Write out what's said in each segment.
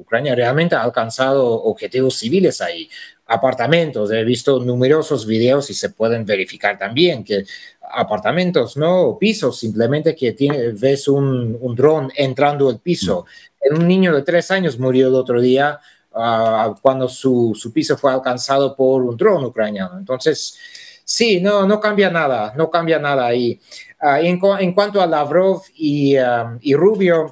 Ucrania realmente ha alcanzado objetivos civiles ahí, apartamentos. He visto numerosos videos y se pueden verificar también que apartamentos, no pisos, simplemente que ves un dron entrando al piso. Un niño de 3 años murió el otro día cuando su piso fue alcanzado por un dron ucraniano. Entonces, sí, no cambia nada, no cambia nada ahí. En cuanto a Lavrov y Rubio,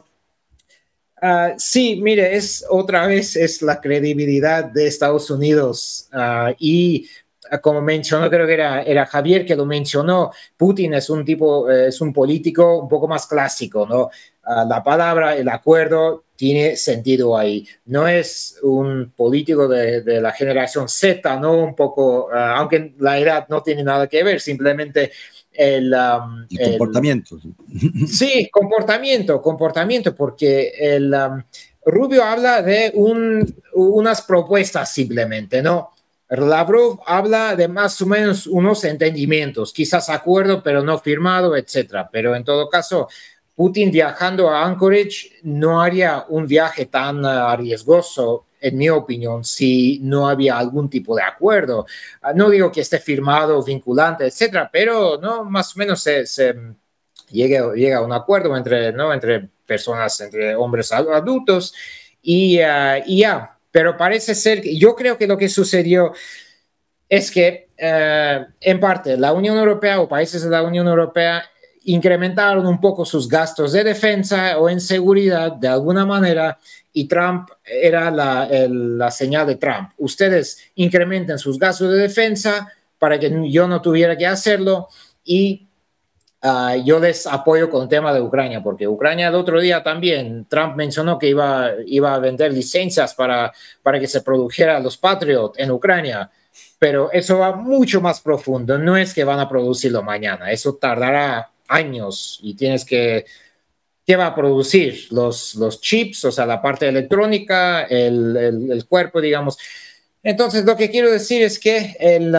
sí, mire, otra vez es la credibilidad de Estados Unidos y como mencionó, creo que era Javier que lo mencionó, Putin es es un político un poco más clásico, ¿no? La palabra, el acuerdo tiene sentido ahí. No es un político de la generación Z, ¿no? Un poco, aunque la edad no tiene nada que ver, simplemente el comportamiento. Sí, comportamiento, porque Rubio habla de unas propuestas simplemente, ¿no? Lavrov habla de más o menos unos entendimientos, quizás acuerdo, pero no firmado, etcétera. Pero en todo caso, Putin viajando a Anchorage no haría un viaje tan riesgoso, en mi opinión, si no había algún tipo de acuerdo. No digo que esté firmado, vinculante, etcétera, pero no, más o menos se llega a un acuerdo entre personas, entre hombres adultos y ya. Pero parece ser que yo creo que lo que sucedió es que en parte la Unión Europea o países de la Unión Europea incrementaron un poco sus gastos de defensa o en seguridad de alguna manera y Trump era la señal de Trump. Ustedes incrementen sus gastos de defensa para que yo no tuviera que hacerlo y yo les apoyo con el tema de Ucrania, porque Ucrania el otro día también, Trump mencionó que iba a vender licencias para que se produjeran los Patriot en Ucrania, pero eso va mucho más profundo, no es que van a producirlo mañana, eso tardará años y ¿qué va a producir? Los chips, o sea, la parte electrónica, el cuerpo, digamos. Entonces, lo que quiero decir es que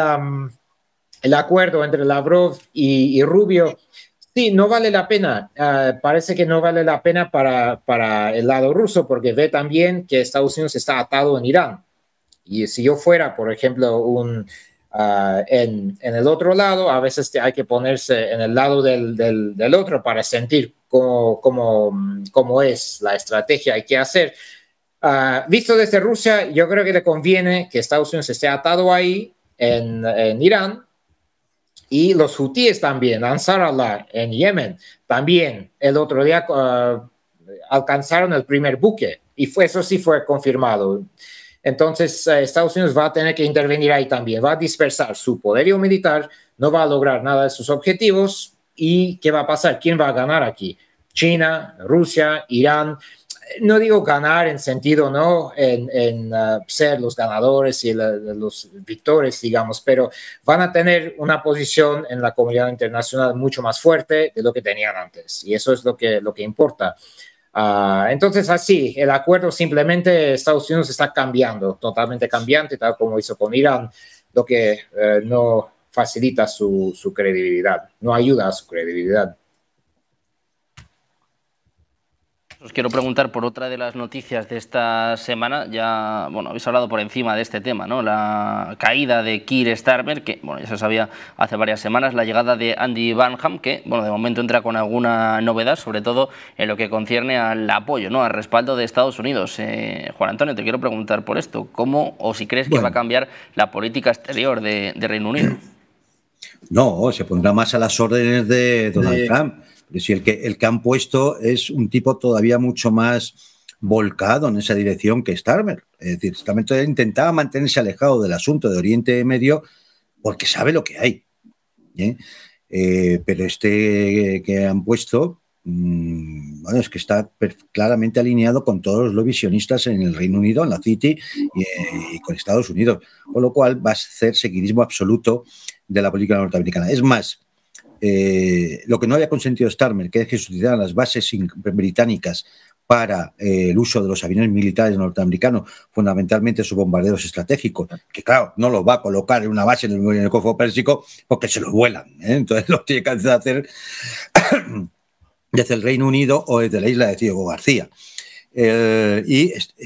el acuerdo entre Lavrov y Rubio, sí, no vale la pena. Parece que no vale la pena para el lado ruso porque ve también que Estados Unidos está atado en Irán. Y si yo fuera, por ejemplo, en el otro lado, a veces hay que ponerse en el lado del otro para sentir cómo es la estrategia hay que hacer. Visto desde Rusia, yo creo que le conviene que Estados Unidos esté atado ahí en Irán y los hutíes también, Ansar Allah en Yemen, también el otro día alcanzaron el primer buque y eso sí fue confirmado. Entonces Estados Unidos va a tener que intervenir ahí también, va a dispersar su poderío militar, no va a lograr nada de sus objetivos y ¿qué va a pasar? ¿Quién va a ganar aquí? China, Rusia, Irán. No digo ganar en sentido, ¿no? En ser los ganadores y los victores, digamos, pero van a tener una posición en la comunidad internacional mucho más fuerte de lo que tenían antes. Y eso es lo que importa. Entonces, así, el acuerdo simplemente Estados Unidos está cambiando, totalmente cambiante, tal como hizo con Irán, lo que no facilita su credibilidad, no ayuda a su credibilidad. Os quiero preguntar por otra de las noticias de esta semana. Ya, bueno, habéis hablado por encima de este tema, ¿no? La caída de Keir Starmer, que, bueno, ya se sabía hace varias semanas, la llegada de Andy Burnham, que, bueno, de momento entra con alguna novedad, sobre todo en lo que concierne al apoyo, ¿no? Al respaldo de Estados Unidos. Juan Antonio, te quiero preguntar por esto. ¿Cómo o si crees que va a cambiar la política exterior de Reino Unido? No, se pondrá más a las órdenes de Donald Trump. Pero si el que han puesto es un tipo todavía mucho más volcado en esa dirección que Starmer. Es decir, Starmer intentaba mantenerse alejado del asunto de Oriente Medio porque sabe lo que hay. Pero este que han puesto, bueno, es que está claramente alineado con todos los lobbies sionistas en el Reino Unido, en la City y con Estados Unidos. Con lo cual va a ser seguidismo absoluto de la política norteamericana. Es más, lo que no había consentido Starmer, que es que se utilizaran las bases británicas para el uso de los aviones militares norteamericanos, fundamentalmente sus bombarderos estratégicos, que claro, no los va a colocar en una base en el Golfo Pérsico porque se los vuelan, entonces lo tiene que hacer desde el Reino Unido o desde la isla de Diego García. Y